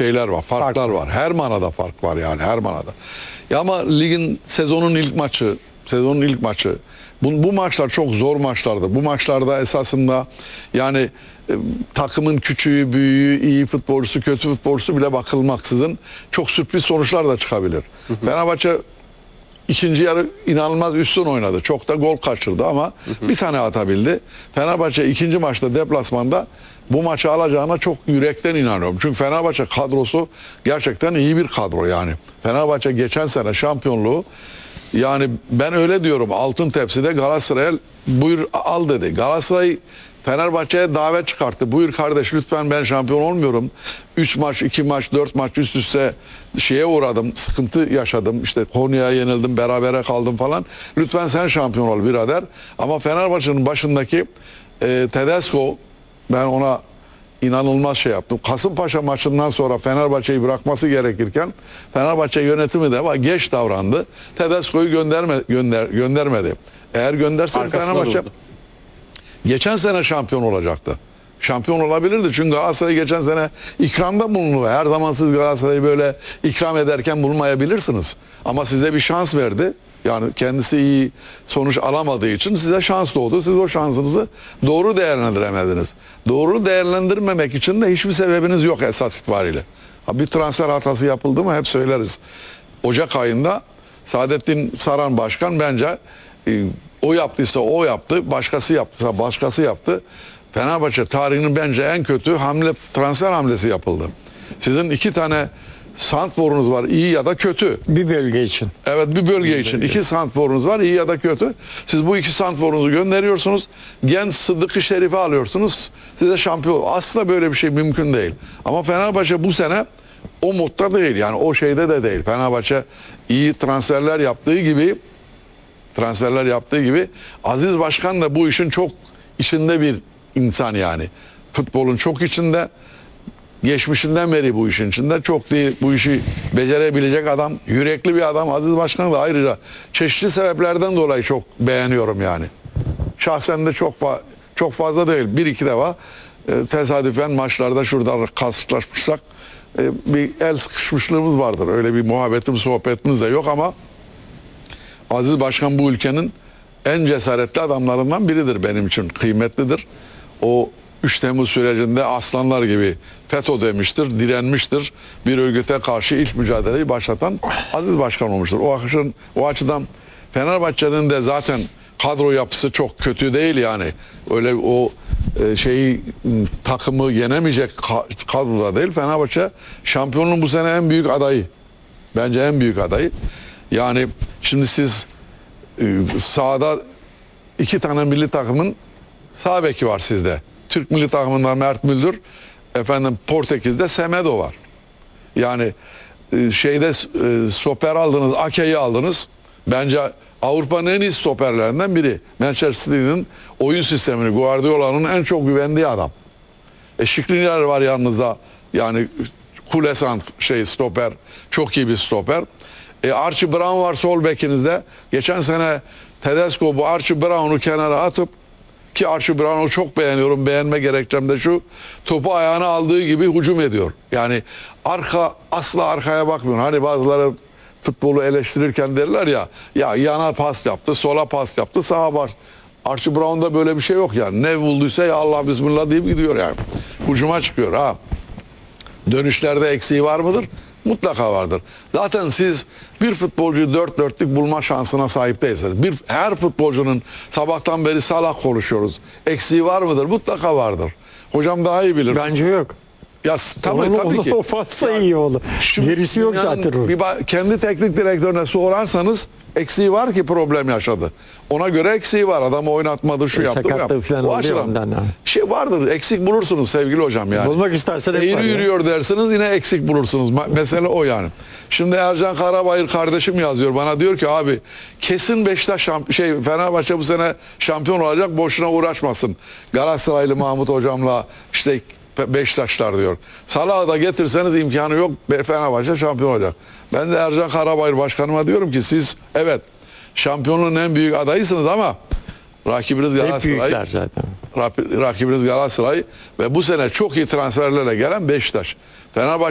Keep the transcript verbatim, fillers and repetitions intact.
şeyler var, farklar Fark. var. Her manada fark var yani, her manada. Ya ama ligin sezonun ilk maçı, sezonun ilk maçı. Bu, bu maçlar çok zor maçlardı. Bu maçlarda esasında yani e, takımın küçüğü, büyüğü, iyi futbolcusu, kötü futbolcusu bile bakılmaksızın çok sürpriz sonuçlar da çıkabilir. Hı hı. Fenerbahçe ikinci yarı inanılmaz üstün oynadı. Çok da gol kaçırdı ama hı hı. bir tane atabildi. Fenerbahçe ikinci maçta deplasmanda bu maçı alacağına çok yürekten inanıyorum. Çünkü Fenerbahçe kadrosu gerçekten iyi bir kadro yani. Fenerbahçe geçen sene şampiyonluğu, yani ben öyle diyorum, altın tepside Galatasaray'a buyur al dedi. Galatasaray Fenerbahçe'ye davet çıkarttı. Buyur kardeş, lütfen, ben şampiyon olmuyorum. üç maç, iki maç, dört maç üst üste şeye uğradım, sıkıntı yaşadım. İşte Konya'ya yenildim, berabere kaldım falan. Lütfen sen şampiyon ol birader. Ama Fenerbahçe'nin başındaki e, Tedesco, ben ona inanılmaz şey yaptım. Kasımpaşa maçından sonra Fenerbahçe'yi bırakması gerekirken Fenerbahçe yönetimi de var, geç davrandı. Tedesco'yu gönderme, gönder, göndermedi. Eğer gönderse Fenerbahçe durdu. Geçen sene şampiyon olacaktı. Şampiyon olabilirdi. Çünkü Galatasaray geçen sene ikramda bulundu. Her zaman siz Galatasaray'ı böyle ikram ederken bulunmayabilirsiniz. Ama size bir şans verdi. Yani kendisi iyi sonuç alamadığı için size şans doğdu. Siz o şansınızı doğru değerlendiremediniz. Doğru değerlendirmemek için de hiçbir sebebiniz yok esas itibariyle. Bir transfer hatası yapıldı mı hep söyleriz. Ocak ayında Saadettin Saran Başkan bence e, o yaptıysa o yaptı, başkası yaptıysa başkası yaptı. Fenerbahçe tarihinin bence en kötü hamle, transfer hamlesi yapıldı. Sizin iki tane santforunuz var, iyi ya da kötü. Bir bölge için. Evet, bir bölge bir için. Bölge. İki santforunuz var, iyi ya da kötü. Siz bu iki santforunuzu gönderiyorsunuz. Genç Sıddık-ı Şerif'i alıyorsunuz. Size şampiyon. Aslında böyle bir şey mümkün değil. Ama Fenerbahçe bu sene o modda değil. Yani o şeyde de değil. Fenerbahçe iyi transferler yaptığı gibi transferler yaptığı gibi Aziz Başkan da bu işin çok içinde bir insan yani. Futbolun çok içinde. Geçmişinden beri bu işin içinde, çok değil bu işi becerebilecek adam, yürekli bir adam. Aziz Başkan'ı da ayrıca çeşitli sebeplerden dolayı çok beğeniyorum yani. Şahsen de çok fa çok fazla değil, bir iki defa e, tesadüfen maçlarda şurada karşılaşmışsak e, bir el sıkışmışlığımız vardır. Öyle bir muhabbetimiz, sohbetimiz de yok ama Aziz Başkan bu ülkenin en cesaretli adamlarından biridir benim için, kıymetlidir. O üç Temmuz sürecinde aslanlar gibi FETÖ demiştir, direnmiştir. Bir örgüte karşı ilk mücadeleyi başlatan Aziz Başkan olmuştur. O açıdan, o açıdan Fenerbahçe'nin de zaten kadro yapısı çok kötü değil yani. Öyle o e, şeyi takımı yenemeyecek kadroda değil. Fenerbahçe şampiyonluğun bu sene en büyük adayı. Bence en büyük adayı. Yani şimdi siz e, sahada iki tane milli takımın sağ beki var sizde. Türk milli takımından Mert Müldür, efendim Portekiz'de Semedo var. Yani e, şeyde e, stoper aldınız, Ake'yi aldınız. Bence Avrupa'nın en iyi stoperlerinden biri. Manchester City'nin oyun sistemini, Guardiola'nın en çok güvendiği adam. E Şikrinyar var yanınızda. Yani Kulesant şey stoper, çok iyi bir stoper. E Archie Brown var sol bekinizde. Geçen sene Tedesco bu Archie Brown'u kenara atıp, ki Archie Brown'u çok beğeniyorum. Beğenme gerekçem de şu: topu ayağına aldığı gibi hücum ediyor. Yani arka asla arkaya bakmıyor. Hani bazıları futbolu eleştirirken derler ya, ya yana pas yaptı, sola pas yaptı, sağa bas. Archie Brown'da böyle bir şey yok yani. Ne bulduysa ya Allah bismillah deyip gidiyor yani. Hücuma çıkıyor ha. Dönüşlerde eksiği var mıdır? Mutlaka vardır. Zaten siz bir futbolcuyu dört dörtlük bulma şansına sahip değilsiniz. Bir, her futbolcunun sabahtan beri Salah konuşuyoruz. Eksiği var mıdır? Mutlaka vardır. Hocam daha iyi bilir. Bence yok. Ya tabii, onu, tabii onu ki. O fazla ya, iyi oldu. Gerisi yok zaten. Bir, kendi teknik direktörüne sorarsanız eksiği var ki problem yaşadı. Ona göre eksiği var. Adamı oynatmadı, şu e, yaptı. Sakatlığı falan oluyor ondan. Ha. Şey vardır, eksik bulursunuz sevgili hocam yani. Bulmak istersen hep Eğri yürüyor ya dersiniz, yine eksik bulursunuz. Mesele o yani. Şimdi Ercan Karabayır kardeşim yazıyor bana, diyor ki abi kesin Beşiktaş şey Fenerbahçe bu sene şampiyon olacak, boşuna uğraşmasın. Galatasaraylı Mahmut hocamla işte Beşiktaşlar diyor. Salah'ı da getirseniz imkanı yok, Fenerbahçe şampiyon olacak. Ben de Ercan Karabayır başkanıma diyorum ki siz evet şampiyonluğun en büyük adayısınız ama rakibiniz Galatasaray. zaten. Rakibiniz Galatasaray ve bu sene çok iyi transferlerle gelen Beşiktaş. Fenerbahçe